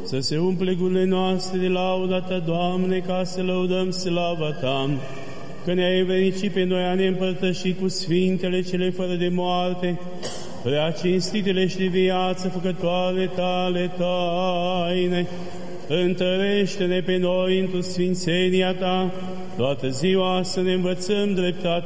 să se umple gurile noastre de lauda Ta, Doamne, ca să lăudăm slava Ta, că ne-ai venicit pe noi a ne împărtăși cu sfintele cele fără de moarte, prea cinstitele și de viață făcătoare Tale taine. Întărește-ne pe noi într-o sfințenia Ta, toată ziua să ne învățăm dreptate